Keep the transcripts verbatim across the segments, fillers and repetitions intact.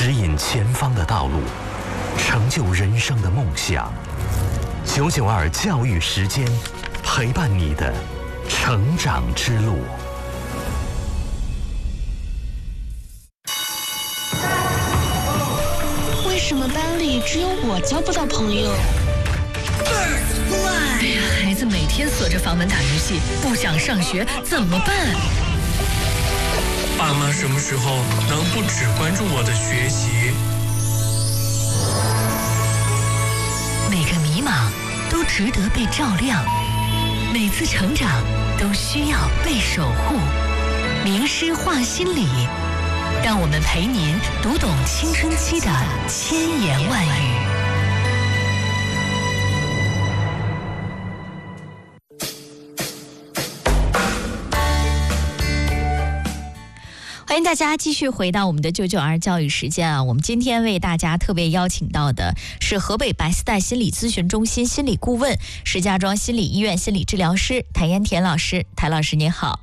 指引前方的道路，成就人生的梦想。九九二教育时间，陪伴你的成长之路。 为什么班里只有我交不到朋友？ 哎呀，孩子每天锁着房门打游戏，不想上学怎么办？ 爸妈什么时候能不只关注我的学习？ 每个迷茫都值得被照亮，每次成长都需要被守护。名师话心理，让我们陪您读懂青春期的千言万语。欢迎大家继续回到我们的九九二教育时间啊！我们今天为大家特别邀请到的是河北白丝带心理咨询中心心理顾问、石家庄心理医院心理治疗师谭延田老师。谭老师您好。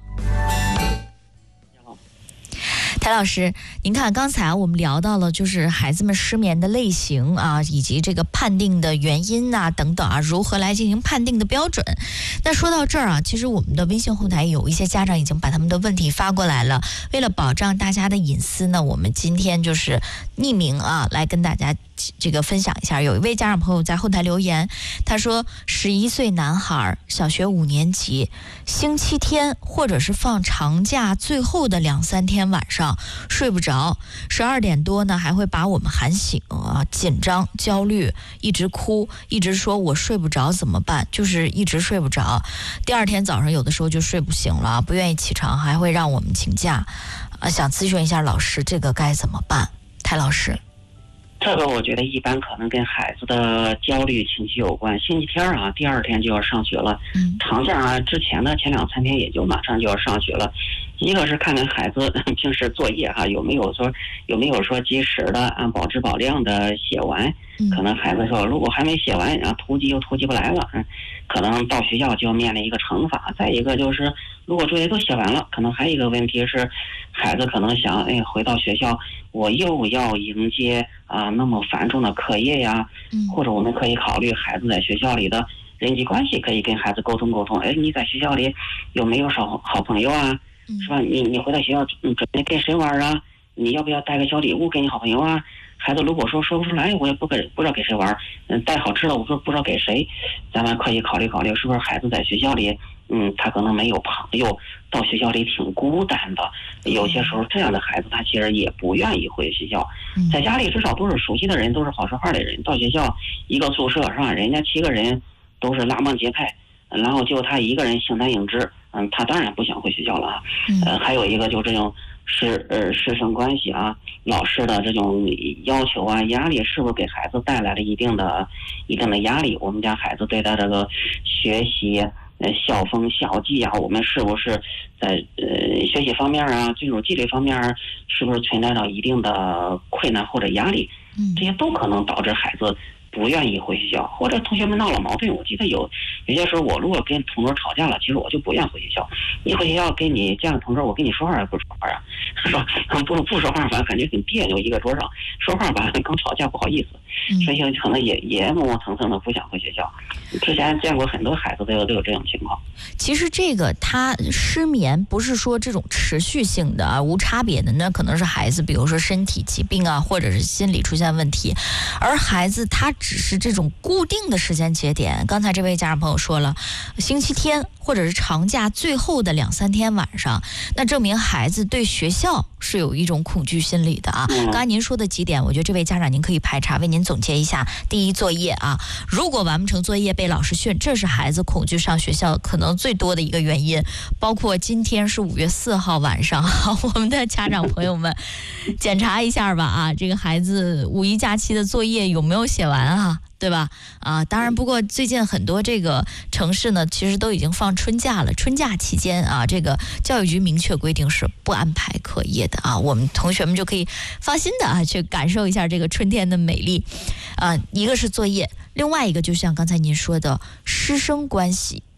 谭老师，您看刚才我们聊到了就是孩子们失眠的类型啊，以及这个判定的原因啊等等啊，如何来进行判定的标准。那说到这儿啊，其实我们的微信后台有一些家长已经把他们的问题发过来了。为了保障大家的隐私呢，我们今天就是匿名啊来跟大家这个分享一下。有一位家长朋友在后台留言，他说十一岁男孩，小学五年级，星期天或者是放长假最后的两三天晚上睡不着，十二点多呢还会把我们喊醒啊，紧张焦虑，一直哭，一直说我睡不着怎么办，就是一直睡不着。第二天早上有的时候就睡不醒了，不愿意起床，还会让我们请假啊，想咨询一下老师，这个该怎么办？谭老师。 这个我觉得一般可能跟孩子的焦虑情绪有关。星期天啊，第二天就要上学了， 嗯， 长假啊之前的前两三天也就马上就要上学了。一个是看看孩子平时作业哈、啊、有没有说有没有说及时的按保质保量的写完，可能孩子说如果还没写完，然后突击又突击不来了，嗯，可能到学校就要面临一个惩罚。再一个就是如果作业都写完了，可能还有一个问题是孩子可能想，哎，回到学校我又要迎接啊那么繁重的课业呀，或者我们可以考虑孩子在学校里的人际关系，可以跟孩子沟通沟通。哎，你在学校里有没有好好朋友啊？是吧？你你回到学校准备跟谁玩啊？你要不要带个小礼物给你好朋友啊？孩子如果说说不出来，我也不给不知道给谁玩，嗯，带好吃的我说不知道给谁，咱们可以考虑考虑，是不是孩子在学校里，嗯，他可能没有朋友，到学校里挺孤单的。有些时候这样的孩子他其实也不愿意回学校，在家里至少都是熟悉的人，都是好说话的人，到学校一个宿舍是吧？人家七个人都是拉帮结派，然后就他一个人形单影只，嗯，他当然不想回学校了啊。呃，还有一个就这种师呃师生关系啊，老师的这种要求啊压力，是不是给孩子带来了一定的一定的压力？我们家孩子对他这个学习呃校风校纪啊，我们是不是在呃学习方面啊，这种纪律方面是不是存在着一定的困难或者压力？这些都可能导致孩子不愿意回学校，或者同学们闹了矛盾。我记得有有些时候，我如果跟同桌吵架了，其实我就不愿回学校。一回学校跟你这样同桌，我跟你说话也不说话啊，说不不说话反正感觉很别扭，一个桌上说话吧，刚吵架不好意思，所以可能也也磨磨蹭蹭的不想回学校。之前见过很多孩子都有都有这种情况。 其实这个他失眠不是说这种持续性的啊无差别的，那可能是孩子比如说身体疾病啊，或者是心理出现问题，而孩子他只是这种固定的时间节点。刚才这位家长朋友说了，星期天或者是长假最后的两三天晚上，那证明孩子对学校是有一种恐惧心理的啊。刚才您说的几点，我觉得这位家长您可以排查，为您总结一下。第一，作业啊，如果完不成作业被老师训，这是孩子恐惧上学校可能最多的一个原因。包括今天是五月四号晚上，我们的家长朋友们检查一下吧啊，这个孩子五一假期的作业有没有写完啊？对吧？啊，当然，不过最近很多这个城市呢，其实都已经放春假了。春假期间啊，这个教育局明确规定是不安排课业的啊，我们同学们就可以放心的啊去感受一下这个春天的美丽。啊，一个是作业，另外一个就像刚才您说的师生关系。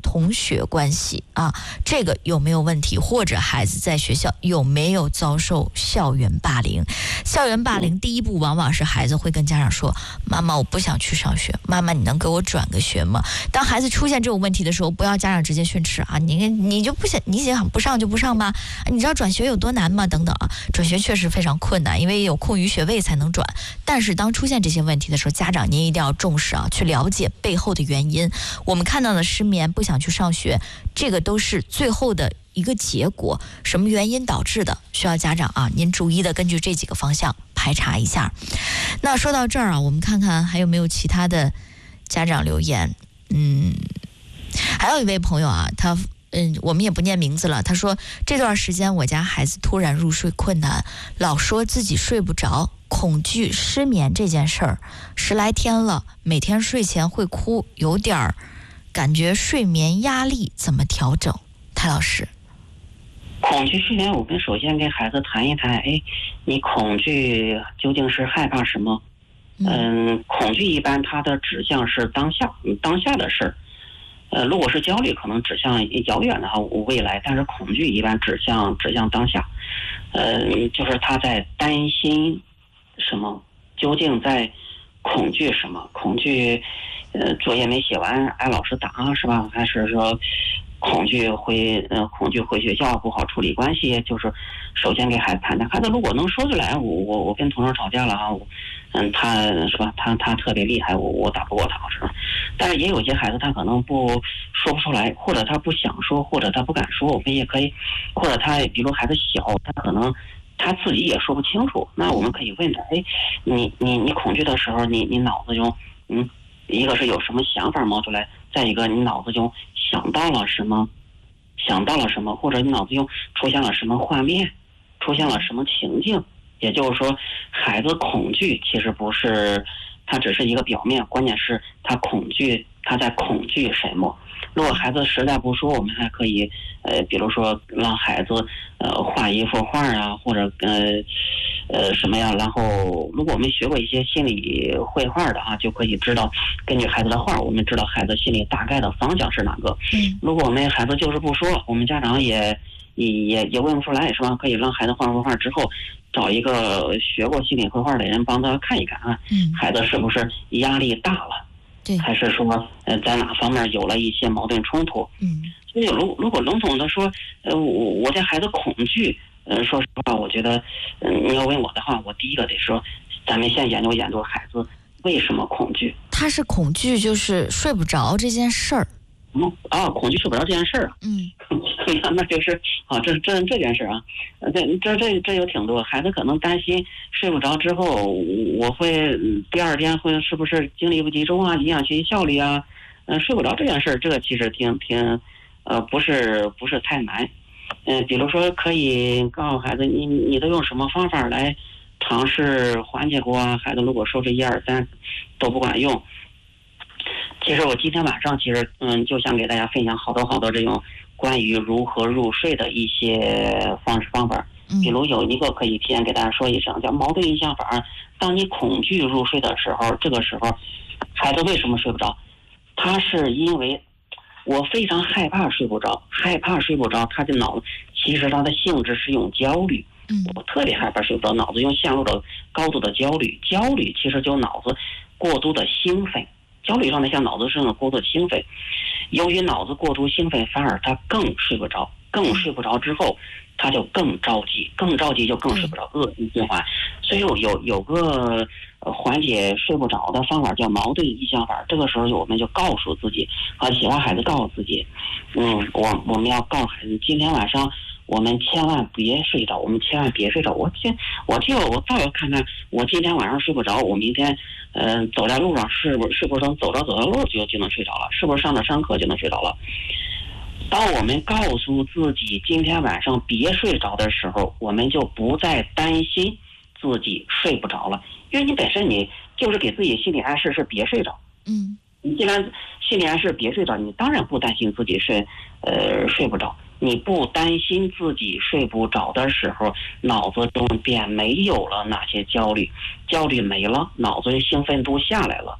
同学关系啊，这个有没有问题？或者孩子在学校有没有遭受校园霸凌？校园霸凌第一步往往是孩子会跟家长说：“妈妈，我不想去上学，妈妈，你能给我转个学吗？”当孩子出现这种问题的时候，不要家长直接训斥啊，你你就不想你想不上就不上吗？你知道转学有多难吗？等等啊，转学确实非常困难，因为有空余学位才能转。但是当出现这些问题的时候，家长您一定要重视啊，去了解背后的原因。我们看到的失眠、不想去上学，这个都是最后的一个结果，什么原因导致的？需要家长啊，您逐一的根据这几个方向排查一下。那说到这儿啊，我们看看还有没有其他的家长留言。嗯，还有一位朋友啊，他嗯，我们也不念名字了。他说这段时间我家孩子突然入睡困难，老说自己睡不着，恐惧失眠这件事儿，十来天了，每天睡前会哭，有点儿感觉睡眠压力，怎么调整？泰老师， 恐惧睡眠，我们首先跟孩子谈一谈，哎，你恐惧究竟是害怕什么？嗯，恐惧一般它的指向是当下，当下的事儿。呃，如果是焦虑，可能指向遥远的哈未来，但是恐惧一般指向指向当下。呃，就是他在担心什么，究竟在恐惧什么？恐惧，呃，作业没写完挨老师打是吧？还是说恐惧回呃恐惧回学校不好处理关系？就是首先给孩子谈谈，孩子如果能说出来，我我我跟同事吵架了啊，我嗯他是吧？他他特别厉害，我我打不过他是吧？但是也有些孩子他可能不说不出来，或者他不想说，或者他不敢说，我们也可以，或者他比如孩子小，他可能他自己也说不清楚，那我们可以问他，哎，你你你恐惧的时候，你你脑子中嗯，一个是有什么想法冒出来，再一个你脑子中想到了什么，想到了什么，或者你脑子中出现了什么画面，出现了什么情境。也就是说，孩子恐惧其实不是，他只是一个表面，关键是他恐惧，他在恐惧什么。如果孩子实在不说，我们还可以，呃，比如说让孩子呃画一幅画啊，或者呃呃什么呀。然后，如果我们学过一些心理绘画的啊，就可以知道，根据孩子的画，我们知道孩子心里大概的方向是哪个。 嗯， 如果我们孩子就是不说，我们家长也也也也问不出来，是吧？可以让孩子画幅画之后，找一个学过心理绘画的人帮他看一看啊， 嗯， 孩子是不是压力大了？ 对， 还是说呃在哪方面有了一些矛盾冲突？ 嗯， 所以如如果笼统的说，呃，我我家孩子恐惧，呃，说实话，我觉得，嗯、呃，你要问我的话，我第一个得说，咱们先研究研究孩子为什么恐惧。 他是恐惧就是睡不着这件事儿。 嗯啊，恐惧睡不着这件事儿啊， 嗯， 那就是啊，这这这件事啊，这这这这有挺多，孩子可能担心睡不着之后，我会第二天会是不是精力不集中啊，影响学习效率啊，嗯、呃，睡不着这件事儿，这个其实挺挺，呃，不是不是太难，嗯、呃，比如说可以告诉孩子，你你都用什么方法来尝试缓解过啊？孩子如果说这一二三都不管用。其实我今天晚上其实嗯就想给大家分享好多好多这种关于如何入睡的一些方式方法，比如有一个可以提前给大家说一声，叫矛盾印象法。当你恐惧入睡的时候，这个时候孩子为什么睡不着？他是因为我非常害怕睡不着，害怕睡不着，他的脑子其实他的性质是用焦虑。我特别害怕睡不着，脑子中陷入了高度的焦虑，焦虑其实就脑子过度的兴奋。焦虑状态下脑子是过度兴奋，由于脑子过度兴奋，反而他更睡不着，更睡不着之后他就更着急，更着急就更睡不着，恶性循环。所以有有有个呃缓解睡不着的方法叫矛盾意向法。这个时候我们就告诉自己啊，喜欢孩子告诉自己，嗯，我我们要告诉孩子，今天晚上我们千万别睡着，我们千万别睡着。我今我就我倒要看看，我今天晚上睡不着，我明天嗯、呃、走在路上是不是是不是能走着走着路就就能睡着了？是不是上着上课就能睡着了？当我们告诉自己今天晚上别睡着的时候，我们就不再担心自己睡不着了，因为你本身你就是给自己心理暗示是别睡着。 嗯， 你既然心理暗示别睡着，你当然不担心自己睡呃睡不着。你不担心自己睡不着的时候，脑子中便没有了那些焦虑，焦虑没了，脑子兴奋度下来了，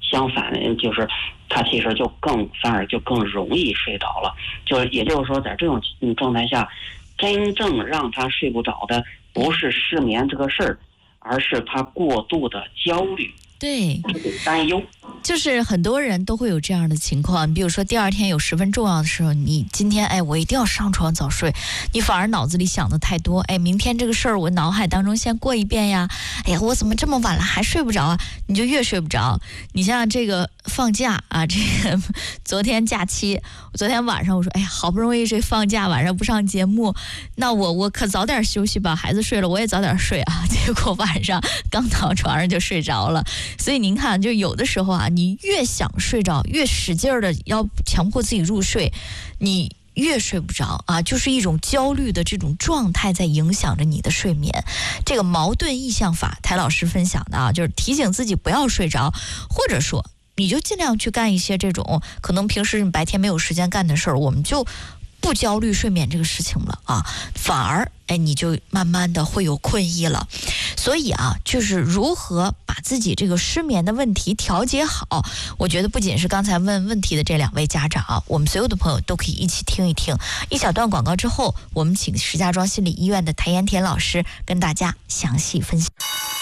相反就是他其实就更反而就更容易睡着了。就是也就是说，在这种状态下，真正让他睡不着的不是失眠这个事儿，而是他过度的焦虑。 对， 担忧， 就是很多人都会有这样的情况。比如说第二天有十分重要的时候，你今天哎我一定要上床早睡，你反而脑子里想的太多，哎明天这个事儿我脑海当中先过一遍呀，哎呀我怎么这么晚了还睡不着啊，你就越睡不着。你像这个放假啊，这个昨天假期，昨天晚上我说哎呀好不容易这放假晚上不上节目，那我我可早点休息吧，孩子睡了我也早点睡啊，结果晚上刚到床上就睡着了。所以您看，就有的时候啊，你越想睡着，越使劲的要强迫自己入睡，你越睡不着啊，就是一种焦虑的这种状态在影响着你的睡眠。这个矛盾意向法，台老师分享的啊，就是提醒自己不要睡着，或者说你就尽量去干一些这种可能平时你白天没有时间干的事儿，我们就不焦虑睡眠这个事情了啊，反而哎你就慢慢的会有困意了。所以啊，就是如何把自己这个失眠的问题调节好，我觉得不仅是刚才问问题的这两位家长，我们所有的朋友都可以一起听一听。一小段广告之后，我们请石家庄心理医院的谭延田老师跟大家详细分享。